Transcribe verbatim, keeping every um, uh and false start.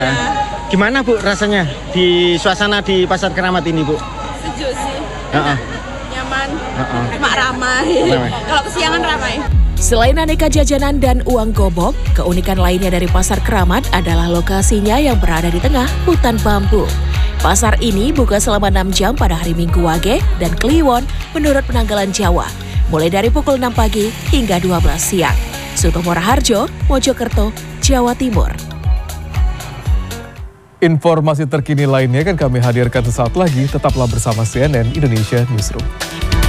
Gimana Bu rasanya di suasana di Pasar Keramat ini Bu? Sejuk sih, Uh-uh. nyaman, Uh-uh. cuma ramai. Kalau kesiangan ramai. Selain aneka jajanan dan uang gobok, keunikan lainnya dari Pasar Keramat adalah lokasinya yang berada di tengah hutan bambu. Pasar ini buka selama enam jam pada hari Minggu Wage dan Kliwon menurut penanggalan Jawa, mulai dari pukul enam pagi hingga dua belas siang. Sutomora Harjo, Mojokerto, Jawa Timur. Informasi terkini lainnya akan kami hadirkan sesaat lagi. Tetaplah bersama C N N Indonesia Newsroom.